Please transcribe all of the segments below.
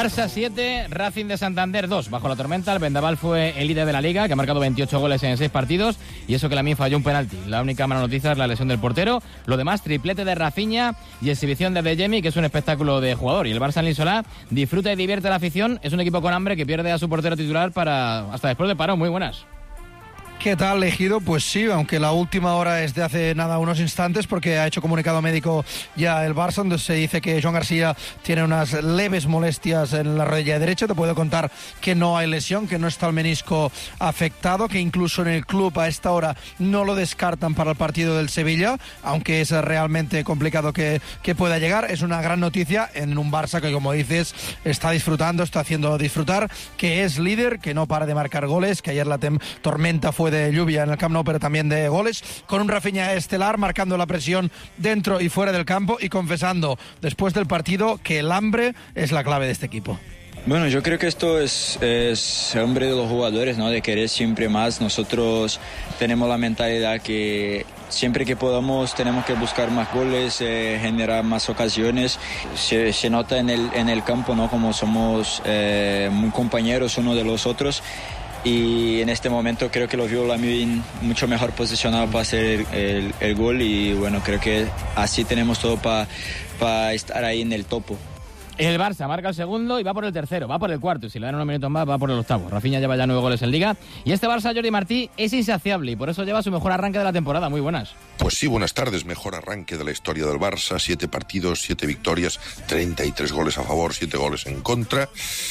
Barça 7, Racing de Santander 2. Bajo la tormenta, el Vendaval fue el líder de la Liga, que ha marcado 28 goles en 6 partidos, y eso que Lamine falló un penalti. La única mala noticia es la lesión del portero. Lo demás, triplete de Rafinha y exhibición de Adeyemi, que es un espectáculo de jugador. Y el Barça en Linsolá disfruta y divierte a la afición. Es un equipo con hambre que pierde a su portero titular hasta después del parón. Muy buenas. ¿Qué tal, Ejido? Pues sí, aunque la última hora es de hace nada unos instantes, porque ha hecho comunicado médico ya el Barça, donde se dice que Joan García tiene unas leves molestias en la rodilla derecha. Te puedo contar que no hay lesión, que no está el menisco afectado, que incluso en el club a esta hora no lo descartan para el partido del Sevilla, aunque es realmente complicado que pueda llegar. Es una gran noticia en un Barça que, como dices, está disfrutando, está haciendo disfrutar, que es líder, que no para de marcar goles, que ayer la tormenta fue de lluvia en el Camp Nou, pero también de goles, con un Rafinha estelar marcando la presión dentro y fuera del campo y confesando después del partido que el hambre es la clave de este equipo. Bueno, yo creo que esto es hambre de los jugadores, ¿no? De querer siempre más. Nosotros tenemos la mentalidad que siempre que podamos tenemos que buscar más goles, generar más ocasiones. Se nota en el campo, ¿no? Como somos muy compañeros uno de los otros. Y en este momento creo que lo vio Lamine mucho mejor posicionado para hacer el gol, y bueno, creo que así tenemos todo para estar ahí en el topo. El Barça marca el segundo y va por el tercero, va por el cuarto, y si le dan unos minutos más va por el octavo. Rafinha lleva ya 9 goles en Liga, y este Barça, Jordi Martí, es insaciable y por eso lleva su mejor arranque de la temporada. Muy buenas. Pues sí, buenas tardes. Mejor arranque de la historia del Barça, 7 partidos, 7 victorias, 33 goles a favor, 7 goles en contra,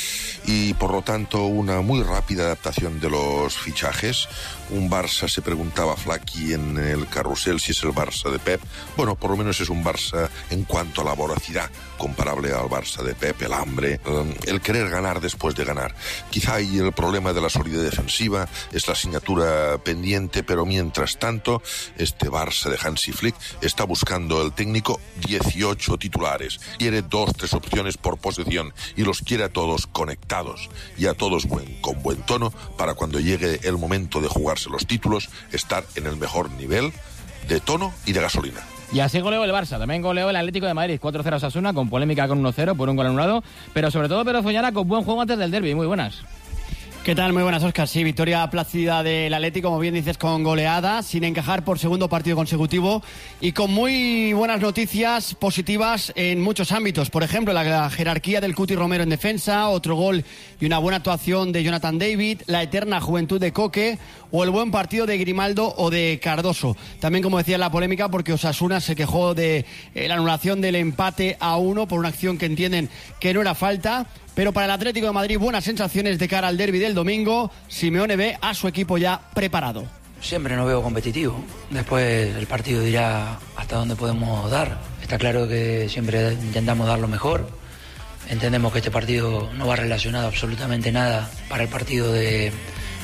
y por lo tanto una muy rápida adaptación de los fichajes. Un Barça, se preguntaba Flaky en el carrusel si es el Barça de Pep. Bueno, por lo menos es un Barça en cuanto a la voracidad, comparable al Barça de Pep, el hambre, el querer ganar después de ganar. Quizá ahí el problema de la solidez defensiva es la asignatura pendiente, pero mientras tanto este Barça de Hansi Flick está buscando el técnico 18 titulares, quiere 2-3 opciones por posición y los quiere a todos conectados y a todos con buen tono, para cuando llegue el momento de jugarse los títulos estar en el mejor nivel de tono y de gasolina. Y así goleó el Barça, también goleó el Atlético de Madrid, 4-0 a Osasuna, con polémica con 1-0 por un gol anulado, pero sobre todo Pérez Oñana con buen juego antes del derbi. Muy buenas. ¿Qué tal? Muy buenas, Óscar. Sí, victoria plácida del Atlético, como bien dices, con goleada, sin encajar por segundo partido consecutivo y con muy buenas noticias positivas en muchos ámbitos. Por ejemplo, la jerarquía del Cuti Romero en defensa, otro gol y una buena actuación de Jonathan David, la eterna juventud de Coque o el buen partido de Grimaldo o de Cardoso. También, como decía, la polémica porque Osasuna se quejó de la anulación del empate a 1 por una acción que entienden que no era falta. Pero para el Atlético de Madrid, buenas sensaciones de cara al derbi del domingo. Simeone ve a su equipo ya preparado. Siempre nos veo competitivo. Después el partido dirá hasta dónde podemos dar. Está claro que siempre intentamos dar lo mejor. Entendemos que este partido no va relacionado absolutamente nada para el partido del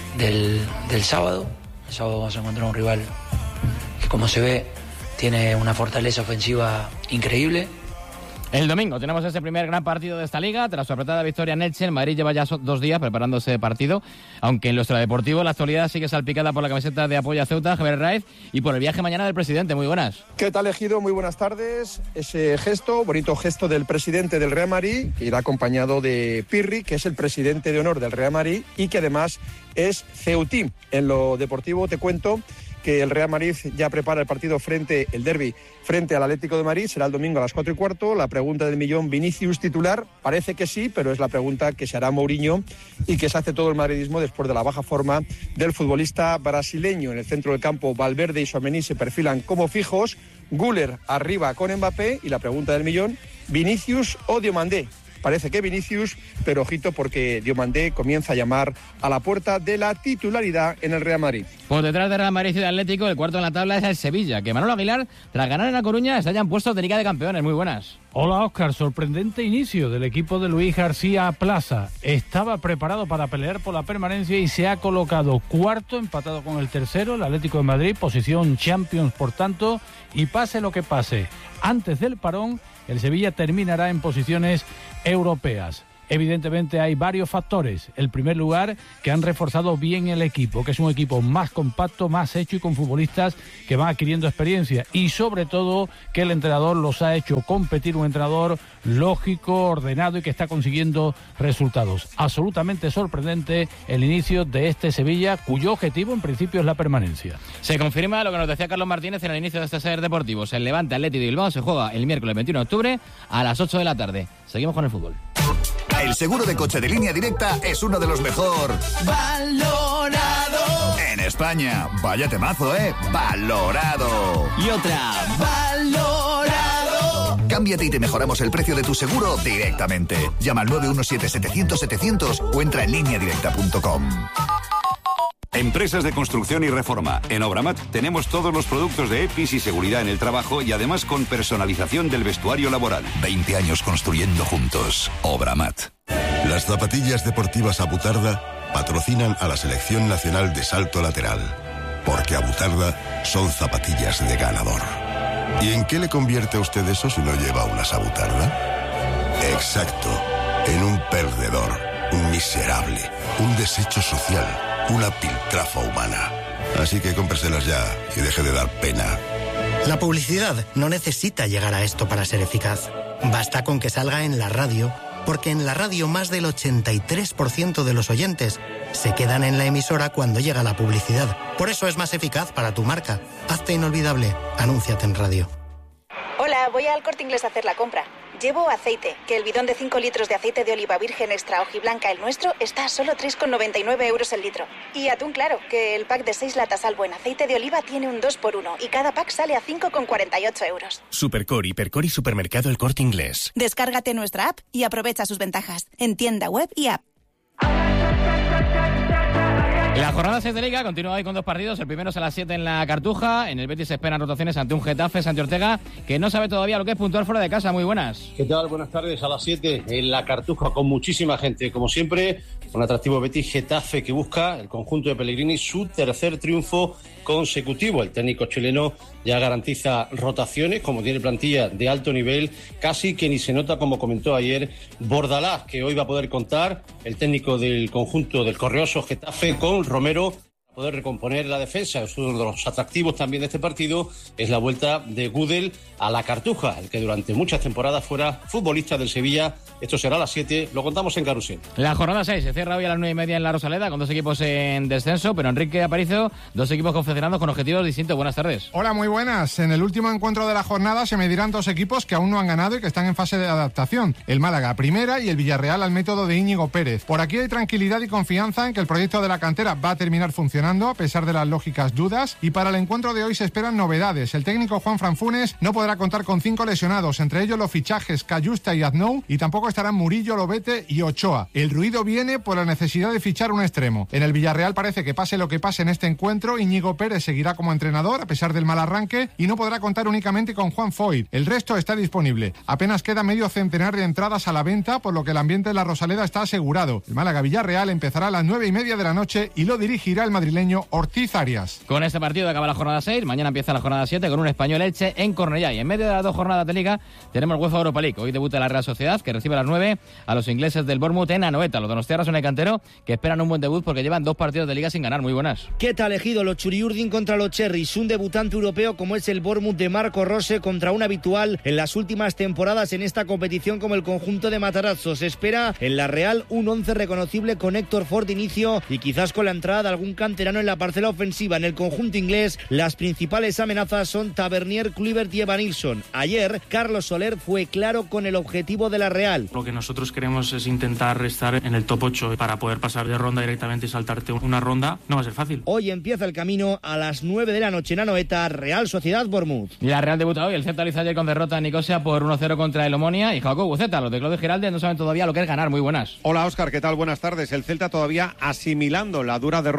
sábado. El sábado vamos a encontrar un rival que, como se ve, tiene una fortaleza ofensiva increíble. El domingo tenemos ese primer gran partido de esta liga. Tras su apretada victoria en Elche, el Madrid lleva ya 2 días preparando ese partido, aunque en lo extradeportivo la actualidad sigue salpicada por la camiseta de apoyo a Ceuta, Javier Raiz, y por el viaje mañana del presidente. Muy buenas. ¿Qué tal, Ejido? Muy buenas tardes. Ese gesto, bonito gesto del presidente del Real Madrid, que irá acompañado de Pirri, que es el presidente de honor del Real Madrid y que además es ceutí. En lo deportivo te cuento que el Real Madrid ya prepara el partido el derbi frente al Atlético de Madrid. Será el domingo a las 4:15. La pregunta del millón: ¿Vinicius titular? Parece que sí, pero es la pregunta que se hará Mourinho y que se hace todo el madridismo después de la baja forma del futbolista brasileño. En el centro del campo, Valverde y Tchouaméni se perfilan como fijos. Güler arriba con Mbappé, y la pregunta del millón: ¿Vinicius o Diomandé? Parece que Vinicius, pero ojito porque Diomandé comienza a llamar a la puerta de la titularidad en el Real Madrid. Por detrás de Real Madrid y Atlético, el cuarto en la tabla es el Sevilla, que Manolo Aguilar, tras ganar en La Coruña, se hayan puesto de Liga de Campeones. Muy buenas. Hola, Óscar. Sorprendente inicio del equipo de Luis García Plaza. Estaba preparado para pelear por la permanencia y se ha colocado cuarto, empatado con el tercero, el Atlético de Madrid, posición Champions, por tanto, y pase lo que pase, antes del parón, el Sevilla terminará en posiciones europeas. Evidentemente hay varios factores. El primer lugar, que han reforzado bien el equipo, que es un equipo más compacto, más hecho y con futbolistas que van adquiriendo experiencia. Y sobre todo que el entrenador los ha hecho competir, un entrenador lógico, ordenado y que está consiguiendo resultados. Absolutamente sorprendente el inicio de este Sevilla, cuyo objetivo en principio es la permanencia. Se confirma lo que nos decía Carlos Martínez en el inicio de este Ser Deportivos. El Levante Athletic de Bilbao se juega el miércoles 21 de octubre a las 8 de la tarde. Seguimos con el fútbol. El seguro de coche de Línea Directa es uno de los mejor valorado en España. Vaya temazo, valorado. Y otra, valorado. Cámbiate y te mejoramos el precio de tu seguro directamente. Llama al 917-700-700 o entra en lineadirecta.com. Empresas de construcción y reforma. En Obramat tenemos todos los productos de EPIs y seguridad en el trabajo y además con personalización del vestuario laboral. 20 años construyendo juntos. Obramat. Las zapatillas deportivas Abutarda patrocinan a la Selección Nacional de Salto Lateral. Porque Abutarda son zapatillas de ganador. ¿Y en qué le convierte a usted eso si no lleva unas Abutarda? Exacto. En un perdedor, un miserable, un desecho social, una piltrafa humana. Así que cómpreselas ya y deje de dar pena. La publicidad no necesita llegar a esto para ser eficaz. Basta con que salga en la radio, porque en la radio más del 83% de los oyentes se quedan en la emisora cuando llega la publicidad. Por eso es más eficaz para tu marca. Hazte inolvidable. Anúnciate en radio. Hola, voy al Corte Inglés a hacer la compra. Llevo aceite, que el bidón de 5 litros de aceite de oliva virgen extra hojiblanca, el nuestro, está a solo 3,99 euros el litro. Y atún claro, que el pack de 6 latas Albo en aceite de oliva tiene un 2x1 y cada pack sale a 5,48 euros. Supercor, Hipercor y Supermercado El Corte Inglés. Descárgate nuestra app y aprovecha sus ventajas en tienda web y app. La jornada 6 de Liga continúa hoy con 2 partidos. El primero es a las 7 en la Cartuja. En el Betis se esperan rotaciones ante un Getafe, Santi Ortega, que no sabe todavía lo que es puntuar fuera de casa. Muy buenas. ¿Qué tal? Buenas tardes. A las 7 en la Cartuja con muchísima gente. Como siempre, un atractivo Betis Getafe que busca el conjunto de Pellegrini su tercer triunfo consecutivo. El técnico chileno ya garantiza rotaciones, como tiene plantilla de alto nivel, casi que ni se nota, como comentó ayer Bordalás, que hoy va a poder contar el técnico del conjunto del Correoso Getafe con Romero, poder recomponer la defensa. Es uno de los atractivos también de este partido, es la vuelta de Gudel a la Cartuja, el que durante muchas temporadas fuera futbolista del Sevilla. Esto será a las 7, lo contamos en Carrusel. La jornada 6 se cierra hoy a las 9:30 en la Rosaleda, con 2 equipos en descenso, pero Enrique Aparicio, 2 equipos confederados con objetivos distintos. Buenas tardes. Hola, muy buenas. En el último encuentro de la jornada se medirán 2 equipos que aún no han ganado y que están en fase de adaptación. El Málaga a primera y el Villarreal al método de Íñigo Pérez. Por aquí hay tranquilidad y confianza en que el proyecto de la cantera va a terminar funcionando a pesar de las lógicas dudas, y para el encuentro de hoy se esperan novedades. El técnico Juanfran Funes no podrá contar con 5 lesionados, entre ellos los fichajes Cayusta y Aznou, y tampoco estarán Murillo, Lobete y Ochoa. El ruido viene por la necesidad de fichar un extremo. En el Villarreal parece que pase lo que pase en este encuentro, Íñigo Pérez seguirá como entrenador a pesar del mal arranque y no podrá contar únicamente con Juan Foyt. El resto está disponible. Apenas queda medio centenar de entradas a la venta, por lo que el ambiente de la Rosaleda está asegurado. El Málaga-Villarreal empezará a las 9:30 de la noche y lo dirigirá el madrileño Ortiz Arias. Con este partido acaba la jornada 6, mañana empieza la jornada 7 con un Español Elche en Cornellá, y en medio de las 2 jornadas de Liga tenemos el UEFA Europa League. Hoy debuta la Real Sociedad, que recibe a las 9 a los ingleses del Bournemouth en Anoeta. Los donostiarras son el cantero, que esperan un buen debut porque llevan 2 partidos de Liga sin ganar. Muy buenas. ¿Qué tal elegido los Churiurdin contra los Cherries? Un debutante europeo como es el Bournemouth de Marco Rose contra un habitual en las últimas temporadas en esta competición como el conjunto de Matarazzo. Se espera en la Real un 11 reconocible con Héctor Ford de inicio y quizás con la entrada de algún canterano en la parcela ofensiva. En el conjunto inglés, las principales amenazas son Tavernier, Kluivert y Evanilson. Ayer, Carlos Soler fue claro con el objetivo de la Real. Lo que nosotros queremos es intentar estar en el top 8 para poder pasar de ronda directamente y saltarte una ronda. No va a ser fácil. Hoy empieza el camino a las 9 de la noche en Anoeta, Real Sociedad Bournemouth. Y la Real debuta hoy. El Celta lo hizo ayer con derrota en Nicosia por 1-0 contra el Omonia y Jacob Buceta. Los de Claudio Giraldes no saben todavía lo que es ganar. Muy buenas. Hola, Óscar, ¿qué tal? Buenas tardes. El Celta todavía asimilando la dura derrota de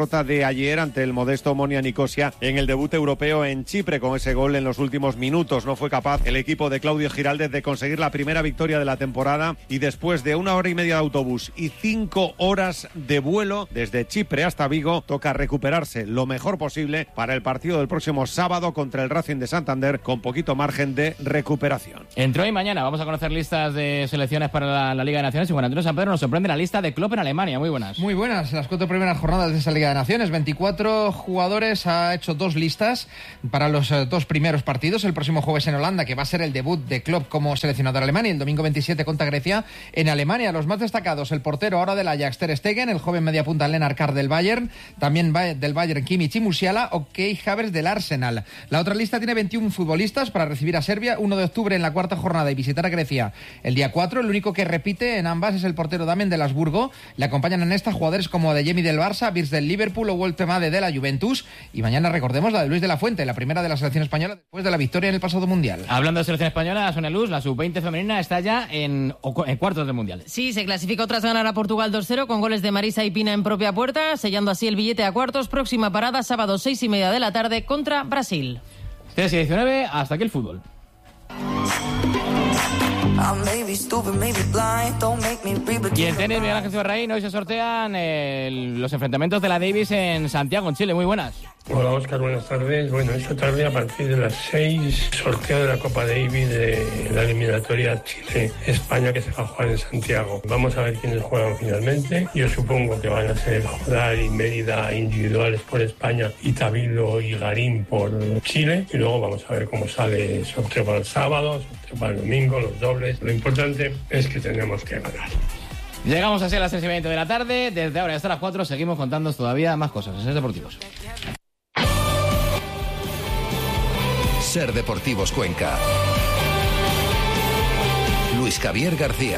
ayer ante el modesto Omonia Nicosia en el debut europeo en Chipre. Con ese gol en los últimos minutos no fue capaz el equipo de Claudio Giraldez de conseguir la primera victoria de la temporada, y después de 1 hora y media de autobús y 5 horas de vuelo desde Chipre hasta Vigo, toca recuperarse lo mejor posible para el partido del próximo sábado contra el Racing de Santander, con poquito margen de recuperación. Entre hoy y mañana vamos a conocer listas de selecciones para la Liga de Naciones, y Juan Antonio San Pedro nos sorprende la lista de Klopp en Alemania. Muy buenas. Muy buenas, las 4 primeras jornadas de esa Liga de Naciones. 24 jugadores, ha hecho 2 listas para los 2 primeros partidos. El próximo jueves en Holanda, que va a ser el debut de Klopp como seleccionador alemán, y el domingo 27 contra Grecia en Alemania. Los más destacados: el portero ahora del Ajax, Ter Stegen; el joven mediapunta Lennart Kjær del Bayern; también del Bayern Kimmich y Musiala; o Kai Havertz del Arsenal. La otra lista tiene 21 futbolistas para recibir a Serbia 1 de octubre en la 4ª jornada y visitar a Grecia el día 4. El único que repite en ambas es el portero Damen del Habsburgo. Le acompañan en esta jugadores como Adeyemi del Barça, Wirtz del Liverpool o Woltemade de la Juventus. Y mañana recordemos la de Luis de la Fuente, la primera de la selección española después de la victoria en el pasado Mundial. Hablando de selección española, Sonia Luz, la sub-20 femenina está ya en cuartos del Mundial. Sí, se clasificó tras ganar a Portugal 2-0 con goles de Marisa y Pina en propia puerta, sellando así el billete a cuartos. Próxima parada, sábado 6:30 de la tarde contra Brasil. 3:19, hasta aquí el fútbol. Y en tenis, Miguel Ángel Cibarraín, hoy se sortean los enfrentamientos de la Davis en Santiago, en Chile. Muy buenas. Hola, Óscar, buenas tardes. Bueno, esta tarde a partir de las 6, sorteo de la Copa Davis de la eliminatoria Chile-España, que se va a jugar en Santiago. Vamos a ver quiénes juegan finalmente. Yo supongo que van a ser Jodar y Mérida individuales por España, y Tabilo y Garín por Chile. Y luego vamos a ver cómo sale el sorteo para el sábado, sorteo para el domingo, los dobles. Lo importante es que tenemos que ganar. Llegamos así a las 6:20 de la tarde. Desde ahora hasta las 4 seguimos contándoos todavía más cosas en Ser Deportivos. Ser Deportivos Cuenca. Luis Javier García.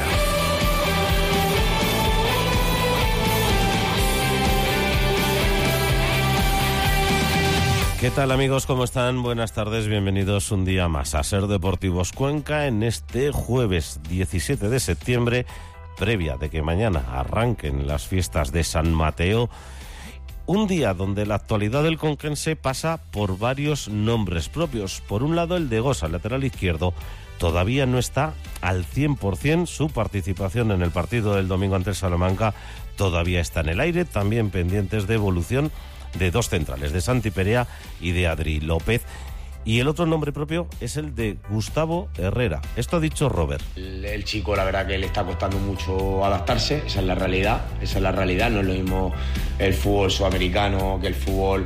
¿Qué tal, amigos? ¿Cómo están? Buenas tardes, bienvenidos un día más a Ser Deportivos Cuenca en este jueves 17 de septiembre, previa de que mañana arranquen las fiestas de San Mateo. Un día donde la actualidad del conquense pasa por varios nombres propios. Por un lado, el de Gosa, lateral izquierdo. Todavía no está al 100%, su participación en el partido del domingo ante el Salamanca todavía está en el aire. También pendientes de evolución de 2 centrales, de Santi Perea y de Adri López. Y el otro nombre propio es el de Gustavo Herrera. Esto ha dicho Robert. El chico, la verdad que le está costando mucho adaptarse, esa es la realidad. No es lo mismo el fútbol sudamericano que el fútbol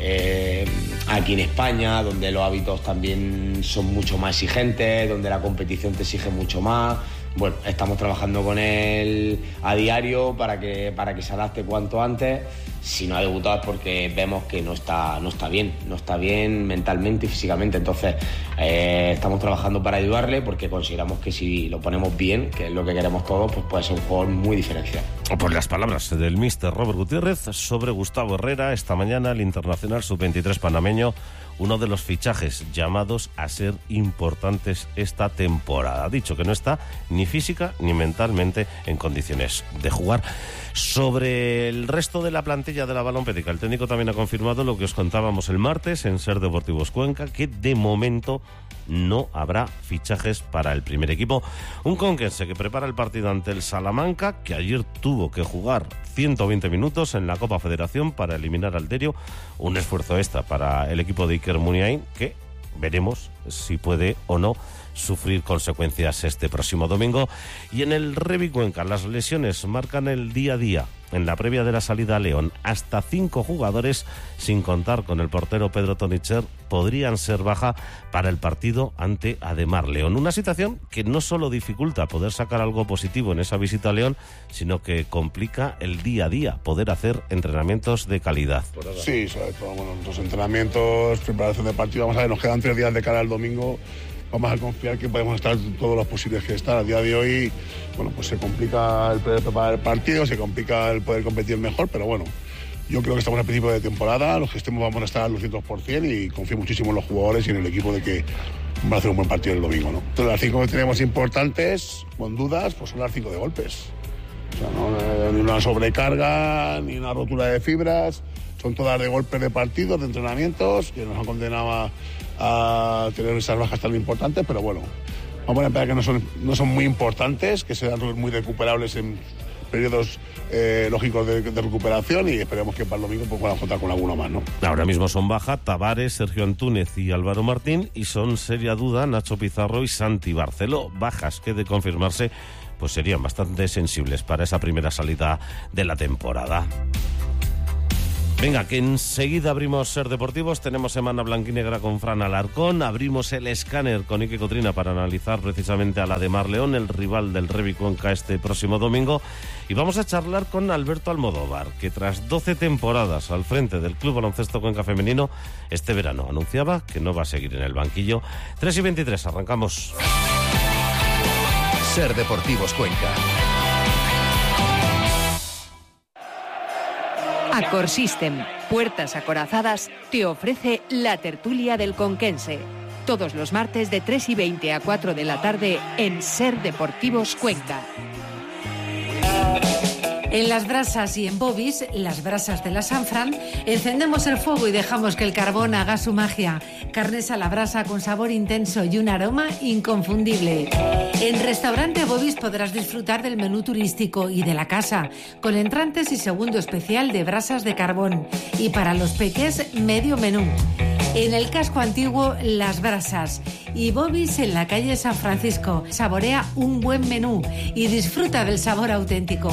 aquí en España, donde los hábitos también son mucho más exigentes, donde la competición te exige mucho más. Bueno, estamos trabajando con él a diario para que se adapte cuanto antes. Si no ha debutado es porque vemos que no está bien mentalmente y físicamente. Entonces estamos trabajando para ayudarle, porque consideramos que si lo ponemos bien, que es lo que queremos todos, pues puede ser un jugador muy diferencial. Por las palabras del míster Robert Gutiérrez sobre Gustavo Herrera, esta mañana el internacional sub-23 panameño, uno de los fichajes llamados a ser importantes esta temporada. Ha dicho que no está ni física ni mentalmente en condiciones de jugar. Sobre el resto de la plantilla de la Balompédica, el técnico también ha confirmado lo que os contábamos el martes en Ser Deportivos Cuenca, que de momento no habrá fichajes para el primer equipo. Un conquense que prepara el partido ante el Salamanca, que ayer tuvo que jugar 120 minutos en la Copa Federación para eliminar al Derio. Un esfuerzo extra para el equipo de Iker Muniain, que veremos si puede o no sufrir consecuencias este próximo domingo. Y en el Revi Cuenca, las lesiones marcan el día a día. En la previa de la salida a León, hasta 5 jugadores, sin contar con el portero Pedro Tonicher, podrían ser baja para el partido ante Ademar León. Una situación que no solo dificulta poder sacar algo positivo en esa visita a León, sino que complica el día a día, poder hacer entrenamientos de calidad. Sí, sobre todo, los entrenamientos, preparación de partido. Vamos a ver, nos quedan 3 días de cara al domingo. Vamos a confiar que podemos estar todos los posibles que estar. A día de hoy, pues se complica el poder preparar el partido, se complica el poder competir mejor, pero bueno, yo creo que estamos al principio de temporada, los que estemos vamos a estar al 200% y confío muchísimo en los jugadores y en el equipo de que van a hacer un buen partido el domingo, ¿no? Entonces, las 5 que tenemos importantes, con dudas, pues son las 5 de golpes. O sea, ni una sobrecarga, ni una rotura de fibras. son todas de golpes de partidos, de entrenamientos, que nos han condenado a tener esas bajas tan importantes, pero bueno, vamos a esperar que no son muy importantes, que sean muy recuperables en periodos lógicos de recuperación, y esperemos que para el domingo pues, podamos contar con alguno más, ¿no? Ahora mismo son baja Tavares, Sergio Antúnez y Álvaro Martín, y son seria duda Nacho Pizarro y Santi Barceló, bajas que de confirmarse pues serían bastante sensibles para esa primera salida de la temporada. Venga, que enseguida abrimos Ser Deportivos, tenemos semana blanquinegra con Fran Alarcón, abrimos el escáner con Ike Cotrina para analizar precisamente a la de Mar León, el rival del Revi Cuenca este próximo domingo, y vamos a charlar con Alberto Almodóvar, que tras 12 temporadas al frente del Club Baloncesto Cuenca Femenino, este verano anunciaba que no va a seguir en el banquillo. 3:23, arrancamos. Ser Deportivos Cuenca. Accor System, puertas acorazadas, te ofrece la tertulia del Conquense. Todos los martes de 3:20 a 4 de la tarde en Ser Deportivos Cuenca. En Las Brasas y en Bobis, las brasas de la Sanfran, encendemos el fuego y dejamos que el carbón haga su magia. Carnes a la brasa con sabor intenso y un aroma inconfundible. En Restaurante Bobis podrás disfrutar del menú turístico y de la casa, con entrantes y segundo especial de brasas de carbón. Y para los peques, medio menú. En el casco antiguo, Las Brasas. Y Bobis en la calle San Francisco. Saborea un buen menú y disfruta del sabor auténtico.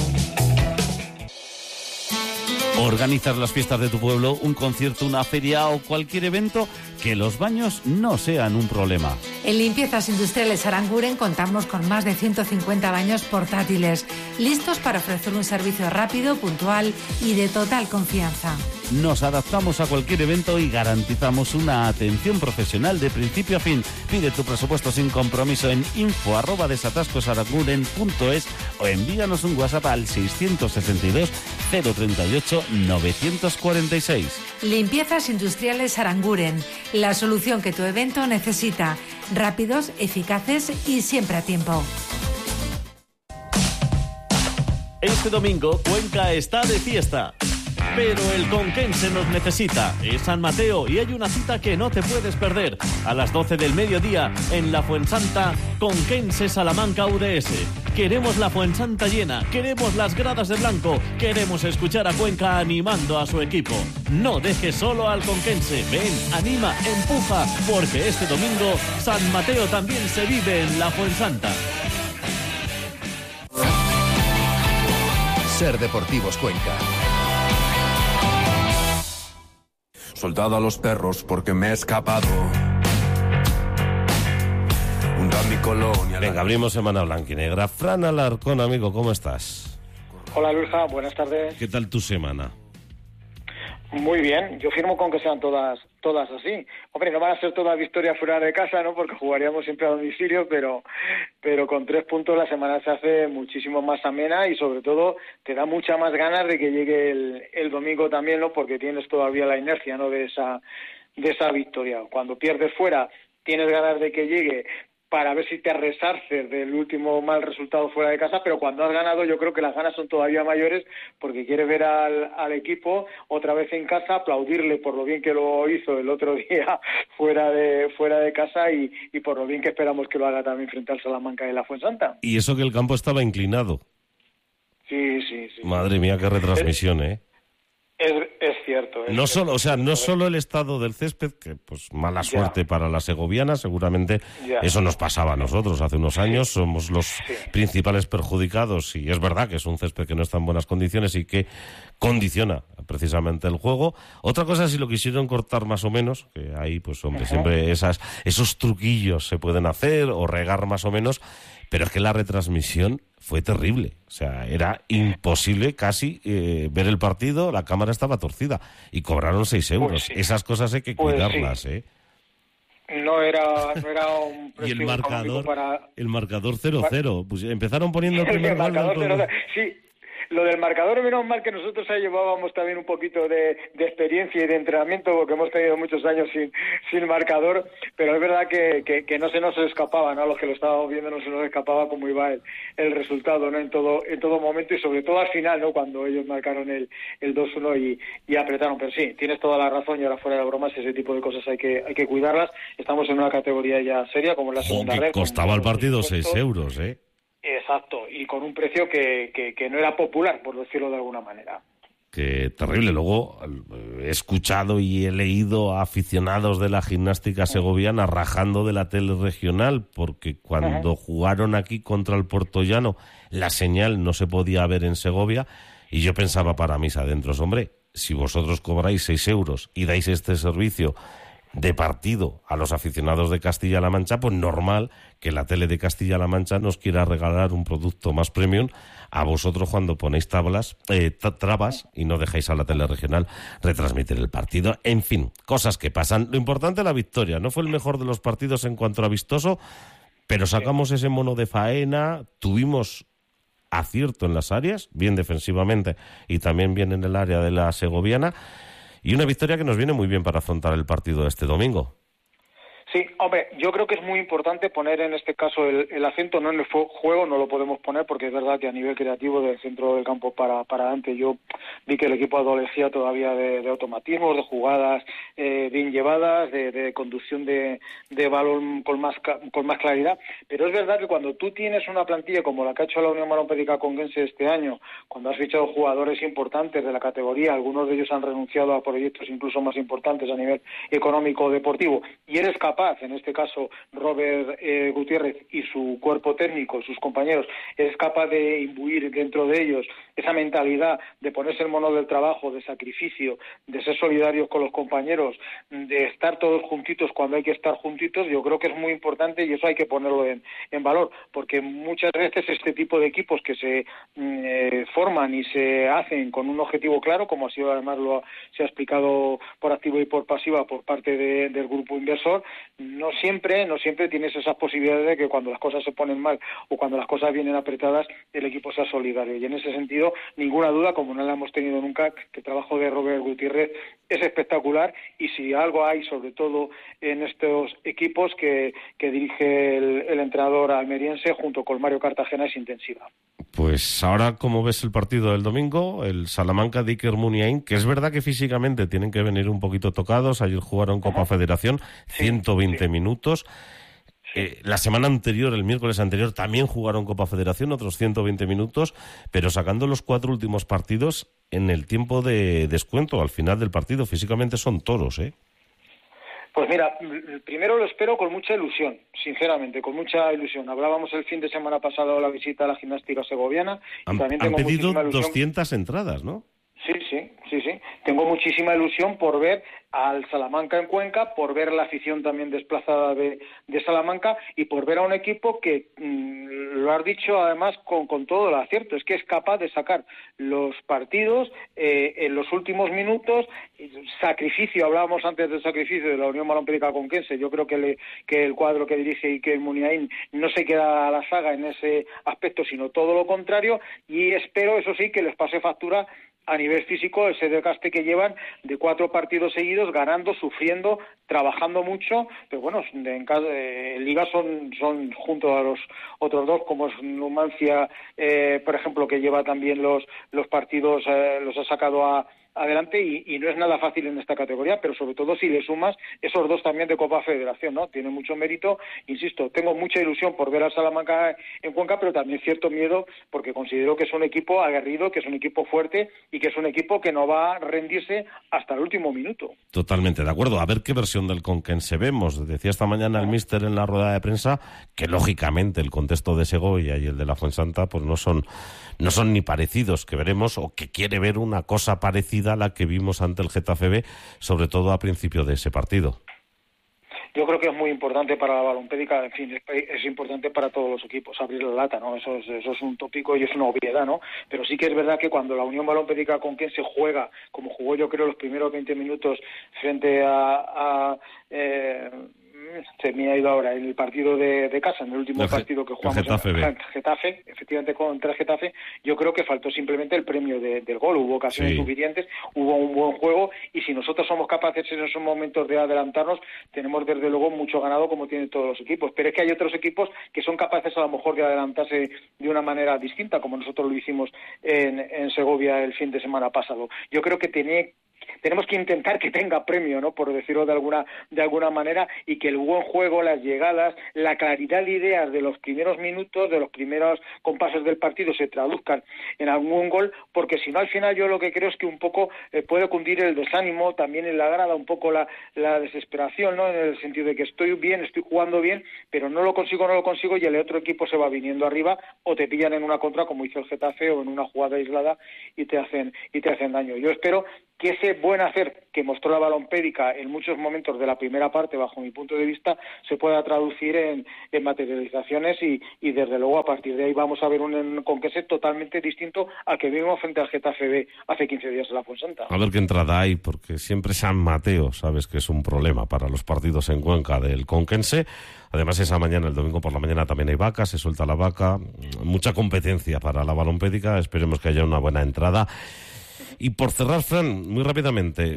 ¿Organizas las fiestas de tu pueblo, un concierto, una feria o cualquier evento? Que los baños no sean un problema. En Limpiezas Industriales Aranguren contamos con más de 150 baños portátiles, listos para ofrecer un servicio rápido, puntual y de total confianza. Nos adaptamos a cualquier evento y garantizamos una atención profesional de principio a fin. Pide tu presupuesto sin compromiso en info@desatascosaranguren.es o envíanos un WhatsApp al 662 038 946. Limpiezas Industriales Aranguren, la solución que tu evento necesita. Rápidos, eficaces y siempre a tiempo. Este domingo Cuenca está de fiesta. Pero el conquense nos necesita. Es San Mateo y hay una cita que no te puedes perder. A las 12 del mediodía en la Fuensanta, Conquense Salamanca UDS. Queremos la Fuensanta llena, queremos las gradas de blanco, queremos escuchar a Cuenca animando a su equipo. No dejes solo al conquense. Ven, anima, empuja, porque este domingo San Mateo también se vive en la Fuensanta. Ser Deportivos Cuenca. Soltado a los perros porque me he escapado. Mi colonia. Venga, abrimos semana blanquinegra. Fran Alarcón, amigo, ¿cómo estás? Hola, Luisa, buenas tardes. ¿Qué tal tu semana? Muy bien, yo firmo con que sean todas así. Hombre, no van a ser todas victorias fuera de casa, ¿no? Porque jugaríamos siempre a domicilio, pero con 3 puntos la semana se hace muchísimo más amena y sobre todo te da mucha más ganas de que llegue el domingo también, ¿no? Porque tienes todavía la inercia, ¿no? De esa victoria. Cuando pierdes fuera, tienes ganas de que llegue para ver si te resarces del último mal resultado fuera de casa, pero cuando has ganado yo creo que las ganas son todavía mayores porque quieres ver al equipo otra vez en casa, aplaudirle por lo bien que lo hizo el otro día fuera de casa y por lo bien que esperamos que lo haga también frente al Salamanca de la Fuensanta. Y eso que el campo estaba inclinado. Sí. Madre mía, qué retransmisión, ¿eh? Es cierto. No solo el estado del césped, que pues mala suerte para la segoviana, seguramente eso nos pasaba a nosotros hace unos años, somos los principales perjudicados y es verdad que es un césped que no está en buenas condiciones y que condiciona precisamente el juego. Otra cosa, si lo quisieron cortar más o menos, que ahí pues hombre, siempre esos truquillos se pueden hacer o regar más o menos, pero es que la retransmisión fue terrible. O sea, era imposible casi ver el partido, la cámara estaba torcida y cobraron 6 euros. Pues sí. Esas cosas hay que cuidarlas, ¿eh? No era un y el marcador, para... el marcador 0-0. Pues empezaron poniendo el primer gol. Sí. Lo del marcador, menos mal que nosotros ahí llevábamos también un poquito de experiencia y de entrenamiento, porque hemos tenido muchos años sin marcador, pero es verdad que no se nos escapaba, ¿no? A los que lo estábamos viendo no se nos escapaba cómo iba el resultado, ¿no? En todo momento, y sobre todo al final, ¿no? Cuando ellos marcaron el 2-1 y apretaron. Pero sí, tienes toda la razón, y ahora fuera de bromas, ese tipo de cosas hay que cuidarlas. Estamos en una categoría ya seria, como en la segunda red. Costaba el partido 6 euros, ¿eh? Exacto, y con un precio que no era popular, por decirlo de alguna manera. Que terrible. Luego he escuchado y he leído a aficionados de la gimnástica segoviana rajando de la tele regional, porque cuando jugaron aquí contra el Puertollano la señal no se podía ver en Segovia, y yo pensaba para mis adentros, hombre, si vosotros cobráis 6 euros y dais este servicio de partido a los aficionados de Castilla-La Mancha, pues normal que la tele de Castilla-La Mancha nos quiera regalar un producto más premium a vosotros cuando ponéis trabas y no dejáis a la tele regional retransmitir el partido. En fin, cosas que pasan. Lo importante, la victoria. No fue el mejor de los partidos en cuanto a vistoso, pero sacamos ese mono de faena, tuvimos acierto en las áreas, bien defensivamente y también bien en el área de la segoviana, y una victoria que nos viene muy bien para afrontar el partido de este domingo. Sí, hombre, yo creo que es muy importante poner en este caso el acento, no en el juego, no lo podemos poner, porque es verdad que a nivel creativo del centro del campo para adelante yo vi que el equipo adolecía todavía de automatismos, de jugadas bien llevadas, de conducción de balón con más claridad, pero es verdad que cuando tú tienes una plantilla como la que ha hecho la Unión Balompédica Conquense este año, cuando has fichado jugadores importantes de la categoría, algunos de ellos han renunciado a proyectos incluso más importantes a nivel económico o deportivo, y eres capaz, en este caso Robert Gutiérrez y su cuerpo técnico, sus compañeros, es capaz de imbuir dentro de ellos esa mentalidad de ponerse el mono del trabajo, de sacrificio, de ser solidarios con los compañeros, de estar todos juntitos cuando hay que estar juntitos. Yo creo que es muy importante y eso hay que ponerlo en valor, porque muchas veces este tipo de equipos que se forman y se hacen con un objetivo claro, como ha sido además se ha explicado por activa y por pasiva por parte del grupo inversor, no siempre tienes esas posibilidades de que cuando las cosas se ponen mal o cuando las cosas vienen apretadas el equipo sea solidario, y en ese sentido ninguna duda, como no la hemos tenido nunca, que el trabajo de Robert Gutiérrez es espectacular, y si algo hay sobre todo en estos equipos que dirige el entrenador almeriense junto con Mario Cartagena es intensiva. Pues ahora, ¿cómo ves el partido del domingo? El Salamanca de Iker Muniain, que es verdad que físicamente tienen que venir un poquito tocados. Ayer jugaron Copa Federación, 120 minutos. La semana anterior, el miércoles anterior, también jugaron Copa Federación, otros 120 minutos, pero sacando los 4 últimos partidos en el tiempo de descuento, al final del partido. Físicamente son toros, ¿eh? Pues mira, primero lo espero con mucha ilusión, sinceramente, con mucha ilusión. Hablábamos el fin de semana pasado de la visita a la gimnástica segoviana. Han pedido 200 entradas, ¿no? Sí. Tengo muchísima ilusión por ver al Salamanca en Cuenca, por ver la afición también desplazada de Salamanca y por ver a un equipo que, lo has dicho además con todo el acierto, es que es capaz de sacar los partidos en los últimos minutos. Sacrificio, hablábamos antes del sacrificio de la Unión Balompédica Conquense. Yo creo que el cuadro que dirige Iker Muniain no se queda a la saga en ese aspecto, sino todo lo contrario, y espero, eso sí, que les pase factura a nivel físico ese desgaste que llevan de 4 partidos seguidos, ganando, sufriendo, trabajando mucho, pero bueno, en Liga son junto a los otros 2, como es Numancia, por ejemplo, que lleva también los partidos, los ha sacado adelante, y no es nada fácil en esta categoría, pero sobre todo si le sumas esos 2 también de Copa Federación, ¿no? Tiene mucho mérito, insisto, tengo mucha ilusión por ver al Salamanca en Cuenca, pero también cierto miedo porque considero que es un equipo aguerrido, que es un equipo fuerte y que es un equipo que no va a rendirse hasta el último minuto. Totalmente de acuerdo. A ver qué versión del Conquense vemos. Decía esta mañana el míster en la rueda de prensa que lógicamente el contexto de Segovia y el de la Fuensanta pues no son ni parecidos, que veremos, o que quiere ver una cosa parecida a la que vimos ante el Getafe B, sobre todo a principio de ese partido. Yo creo que es muy importante para la Balompédica, en fin, es importante para todos los equipos abrir la lata, ¿no? Eso es un tópico y es una obviedad, ¿no? Pero sí que es verdad que cuando la Unión Balompédica Conquense juega, como jugó yo creo los primeros 20 minutos frente a se me ha ido ahora en el partido de casa, en el último partido que jugamos en Getafe, efectivamente contra el Getafe, yo creo que faltó simplemente el premio del gol. Hubo ocasiones suficientes, hubo un buen juego, y si nosotros somos capaces en esos momentos de adelantarnos, tenemos desde luego mucho ganado, como tienen todos los equipos. Pero es que hay otros equipos que son capaces a lo mejor de adelantarse de una manera distinta, como nosotros lo hicimos en Segovia el fin de semana pasado. Yo creo que tenemos que intentar que tenga premio, ¿no?, por decirlo de alguna manera, y que el buen juego, las llegadas, la claridad de ideas de los primeros minutos, de los primeros compases del partido se traduzcan en algún gol, porque si no, al final yo lo que creo es que un poco puede cundir el desánimo, también en la grada un poco la desesperación, ¿no?, en el sentido de que estoy bien, estoy jugando bien, pero no lo consigo, y el otro equipo se va viniendo arriba, o te pillan en una contra como hizo el Getafe, o en una jugada aislada y te hacen daño. Yo espero que ese buen hacer que mostró la Balompédica en muchos momentos de la primera parte, bajo mi punto de vista, se pueda traducir en materializaciones, y desde luego a partir de ahí vamos a ver un Conquense totalmente distinto al que vimos frente al Getafe B hace 15 días en la Fuensanta. A ver qué entrada hay, porque siempre San Mateo, sabes que es un problema para los partidos en Cuenca del Conquense. Además, esa mañana, el domingo por la mañana, también hay vaca, se suelta la vaca, mucha competencia para la Balompédica, esperemos que haya una buena entrada. Y por cerrar, Fran, muy rápidamente,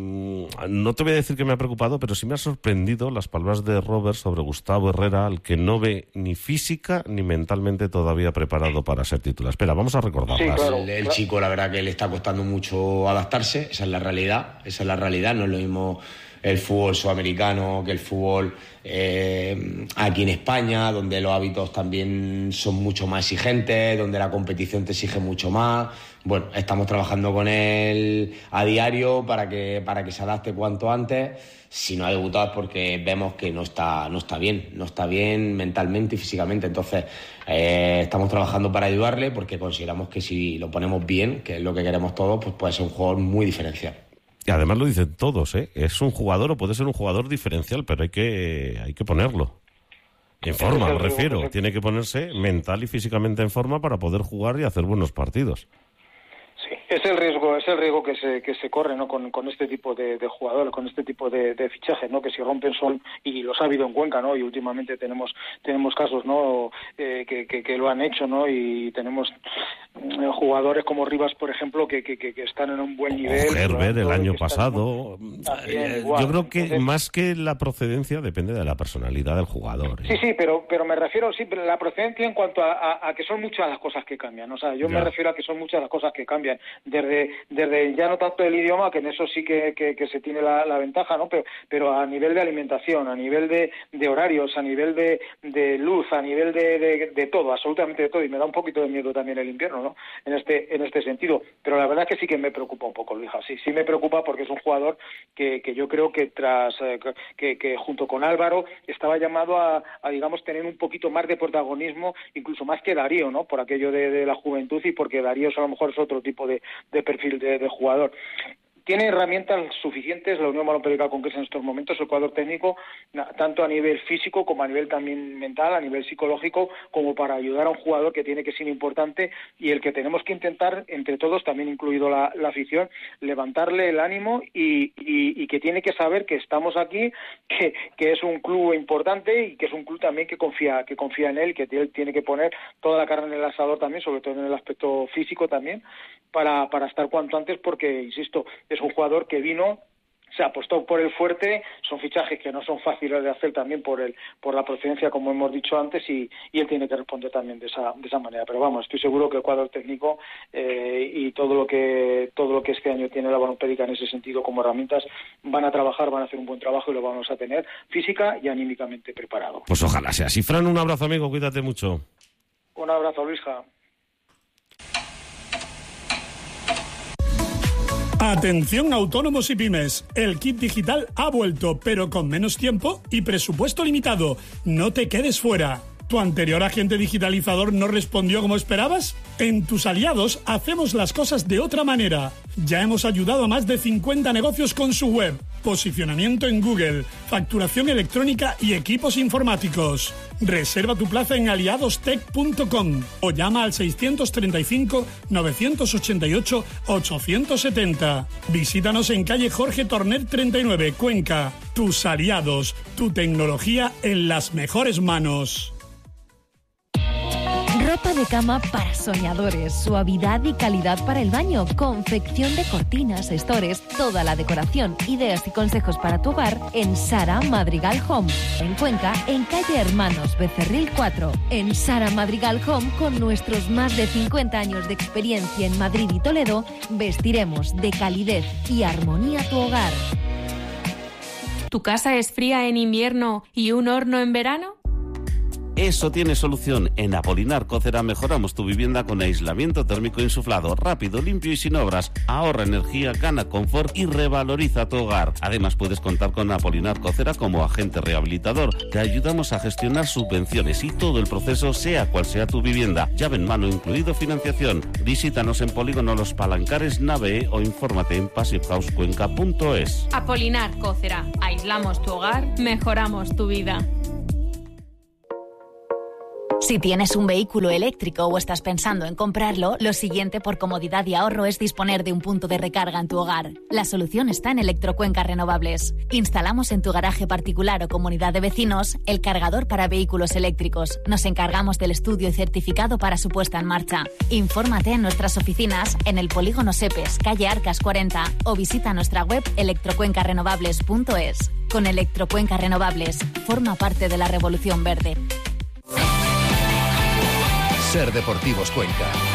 no te voy a decir que me ha preocupado, pero sí me ha sorprendido las palabras de Robert sobre Gustavo Herrera, al que no ve ni física ni mentalmente todavía preparado para ser titular. Espera, vamos a recordarlas. Sí, claro. El chico, la verdad que le está costando mucho adaptarse, esa es la realidad, no es lo mismo el fútbol sudamericano que el fútbol aquí en España, donde los hábitos también son mucho más exigentes, donde la competición te exige mucho más. Bueno, estamos trabajando con él a diario para que se adapte cuanto antes. Si no ha debutado es porque vemos que no está bien mentalmente y físicamente. Entonces estamos trabajando para ayudarle, porque consideramos que si lo ponemos bien, que es lo que queremos todos, pues puede ser un jugador muy diferencial. Y además lo dicen todos, es un jugador, o puede ser un jugador diferencial, pero hay que ponerlo en forma, me refiero. Tiene que ponerse mental y físicamente en forma para poder jugar y hacer buenos partidos. Sí, es el riesgo que se corre, ¿no?, con este tipo de jugadores, con este tipo de fichajes, ¿no?, que si rompen son, y los ha habido en Cuenca, ¿no?, y últimamente tenemos casos, ¿no?, que lo han hecho, ¿no?, y tenemos jugadores como Rivas, por ejemplo, que están en un buen nivel. Herbert el año pasado. Yo creo que más que la procedencia depende de la personalidad del jugador. Sí, pero me refiero, pero la procedencia en cuanto a que son muchas las cosas que cambian. O sea, yo me refiero a que son muchas las cosas que cambian. Desde ya no tanto el idioma, que en eso sí que se tiene la ventaja, ¿no? Pero a nivel de alimentación, a nivel de horarios, a nivel de luz, a nivel de todo, absolutamente de todo. Y me da un poquito de miedo también el invierno, ¿no?, en este sentido. Pero la verdad es que sí que me preocupa un poco, Luija. Sí me preocupa, porque es un jugador que yo creo que tras que junto con Álvaro estaba llamado a digamos tener un poquito más de protagonismo, incluso más que Darío, ¿no?, por aquello de la juventud, y porque Darío a lo mejor es otro tipo de perfil de jugador. Tiene herramientas suficientes la Unión Balompédica Conquense en estos momentos, el cuadro técnico, tanto a nivel físico como a nivel también mental, a nivel psicológico, como para ayudar a un jugador que tiene que ser importante, y el que tenemos que intentar entre todos, también incluido la afición, levantarle el ánimo y que tiene que saber que estamos aquí, que es un club importante, y que es un club también que confía en él, que él tiene que poner toda la carne en el asador también, sobre todo en el aspecto físico también, para estar cuanto antes, porque, insisto, es un jugador que vino, se apostó por el fuerte, son fichajes que no son fáciles de hacer también por la procedencia, como hemos dicho antes, y él tiene que responder también de esa manera. Pero vamos, estoy seguro que el cuadro técnico y todo lo que este año tiene la Balompédica en ese sentido como herramientas, van a trabajar, van a hacer un buen trabajo, y lo vamos a tener física y anímicamente preparado. Pues ojalá sea así. Fran, un abrazo, amigo, cuídate mucho. Un abrazo, Luisja. Atención autónomos y pymes, el kit digital ha vuelto, pero con menos tiempo y presupuesto limitado. No te quedes fuera. ¿Tu anterior agente digitalizador no respondió como esperabas? En Tus Aliados hacemos las cosas de otra manera. Ya hemos ayudado a más de 50 negocios con su web, posicionamiento en Google, facturación electrónica y equipos informáticos. Reserva tu plaza en aliadostech.com o llama al 635-988-870. Visítanos en calle Jorge Torner 39, Cuenca. Tus Aliados, tu tecnología en las mejores manos. Ropa de cama para soñadores, suavidad y calidad para el baño, confección de cortinas, estores, toda la decoración, ideas y consejos para tu hogar en Sara Madrigal Home. En Cuenca, en calle Hermanos Becerril 4. En Sara Madrigal Home, con nuestros más de 50 años de experiencia en Madrid y Toledo, vestiremos de calidez y armonía tu hogar. ¿Tu casa es fría en invierno y un horno en verano? Eso tiene solución. En Apolinar Cocera mejoramos tu vivienda con aislamiento térmico insuflado, rápido, limpio y sin obras. Ahorra energía, gana confort y revaloriza tu hogar. Además puedes contar con Apolinar Cocera como agente rehabilitador. Te ayudamos a gestionar subvenciones y todo el proceso, sea cual sea tu vivienda. Llave en mano incluido financiación. Visítanos en Polígono Los Palancares, Nave o infórmate en passivehousecuenca.es. Apolinar Cocera. Aislamos tu hogar, mejoramos tu vida. Si tienes un vehículo eléctrico o estás pensando en comprarlo, lo siguiente por comodidad y ahorro es disponer de un punto de recarga en tu hogar. La solución está en Electrocuenca Renovables. Instalamos en tu garaje particular o comunidad de vecinos el cargador para vehículos eléctricos. Nos encargamos del estudio y certificado para su puesta en marcha. Infórmate en nuestras oficinas en el Polígono Sepes, calle Arcas 40 o visita nuestra web electrocuencarenovables.es. Con Electrocuenca Renovables, forma parte de la revolución verde. Ser Deportivos Cuenca.